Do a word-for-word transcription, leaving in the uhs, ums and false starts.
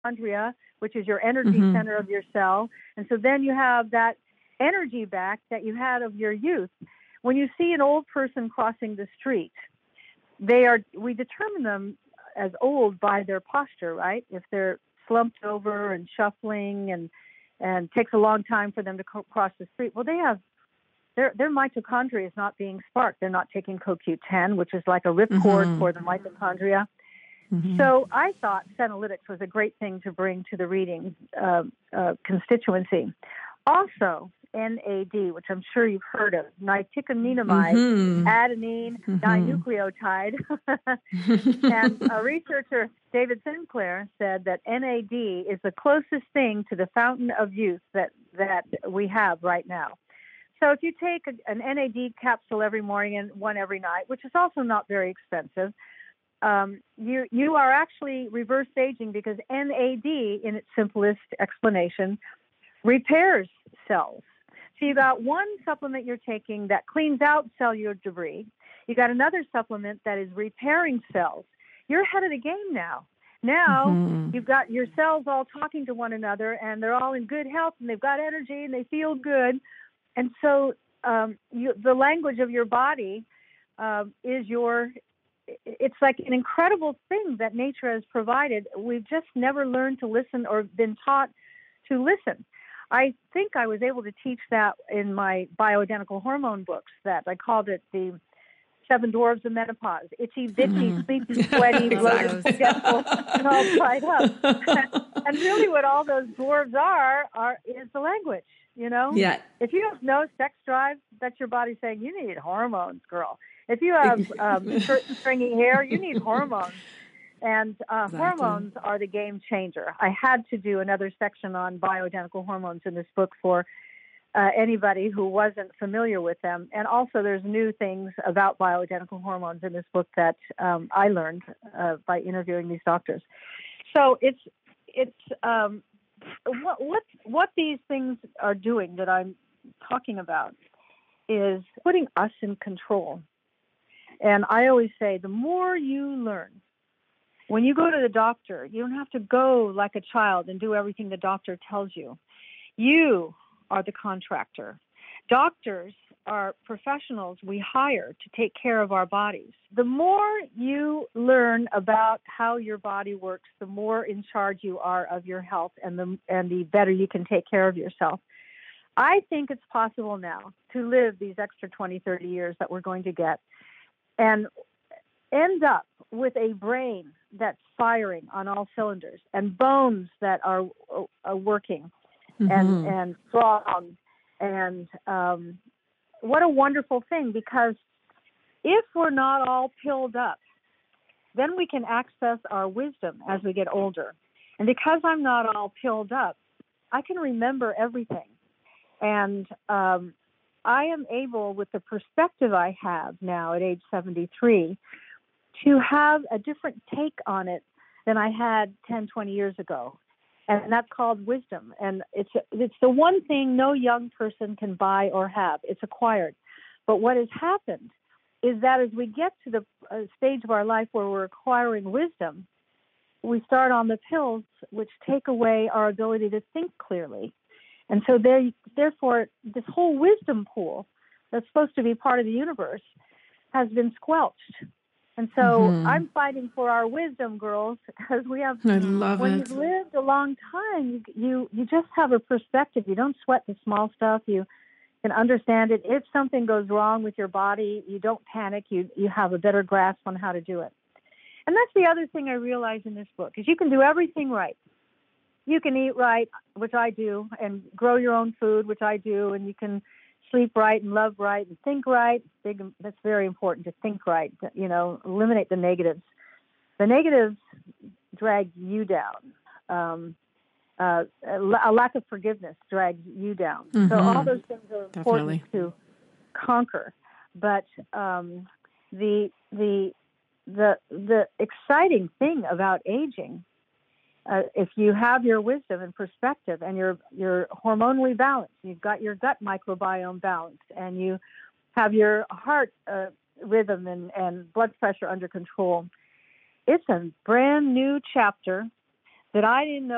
mitochondria, which is your energy Mm-hmm. center of your cell. And so then you have that energy back that you had of your youth. When you see an old person crossing the street, they are, we determine them as old by their posture, right? If they're slumped over and shuffling and, and takes a long time for them to co- cross the street, well, they have, their, their mitochondria is not being sparked. They're not taking C O Q ten, which is like a ripcord Mm-hmm. for the mitochondria. Mm-hmm. So I thought senolytics was a great thing to bring to the reading uh, uh, constituency. Also, N A D, which I'm sure you've heard of, nicotinamide, Mm-hmm. adenine, Mm-hmm. dinucleotide. And a researcher, David Sinclair, said that N A D is the closest thing to the fountain of youth that, that we have right now. So if you take a, an N A D capsule every morning and one every night, which is also not very expensive, um, you you are actually reverse aging, because N A D, in its simplest explanation, repairs cells. So you got one supplement you're taking that cleans out cellular debris. You got another supplement that is repairing cells. You're ahead of the game now. Now Mm-hmm. you've got your cells all talking to one another, and they're all in good health, and they've got energy, and they feel good. And so um, you, the language of your body uh, is your, it's like an incredible thing that nature has provided. We've just never learned to listen or been taught to listen. I think I was able to teach that in my bioidentical hormone books, that I called it the Seven Dwarves of Menopause: itchy, bitchy, sleepy, sweaty, bloated, forgetful, and all dried up. And really what all those dwarves are, are is the language, you know? Yeah. If you have no sex drive, that's your body saying, you need hormones, girl. If you have um, short, stringy hair, you need hormones. And uh, Exactly. hormones are the game changer. I had to do another section on bioidentical hormones in this book for uh, anybody who wasn't familiar with them. And also there's new things about bioidentical hormones in this book that um, I learned uh, by interviewing these doctors. So it's it's um, what, what, what these things are doing that I'm talking about is putting us in control. And I always say, the more you learn, when you go to the doctor, you don't have to go like a child and do everything the doctor tells you. You are the contractor. Doctors are professionals we hire to take care of our bodies. The more you learn about how your body works, the more in charge you are of your health, and the and the better you can take care of yourself. I think it's possible now to live these extra twenty, thirty years that we're going to get and end up with a brain that's firing on all cylinders and bones that are, are working Mm-hmm. and, and strong. And um, what a wonderful thing, because if we're not all pilled up, then we can access our wisdom as we get older. And because I'm not all pilled up, I can remember everything. And um, I am able, with the perspective I have now at age seventy-three, to have a different take on it than I had ten, twenty years ago. And that's called wisdom. And it's it's the one thing no young person can buy or have. It's acquired. But what has happened is that as we get to the uh, stage of our life where we're acquiring wisdom, we start on the pills, which take away our ability to think clearly. And so there, therefore, this whole wisdom pool that's supposed to be part of the universe has been squelched. And so Mm-hmm. I'm fighting for our wisdom, girls, because we have, I love when it. you've lived a long time, you, you, you just have a perspective. You don't sweat the small stuff. You can understand it. If something goes wrong with your body, you don't panic. You, you have a better grasp on how to do it. And that's the other thing I realize in this book, is you can do everything right. You can eat right, which I do, and grow your own food, which I do, and you can sleep right and love right and think right. Big, that's very important, to think right. You know, eliminate the negatives. The negatives drag you down. Um, uh, a lack of forgiveness drags you down. Mm-hmm. So all those things are important Definitely. to conquer. But um, the the the the exciting thing about aging, Uh, if you have your wisdom and perspective, and you're you're hormonally balanced, you've got your gut microbiome balanced, and you have your heart uh, rhythm and, and blood pressure under control, it's a brand new chapter that I didn't know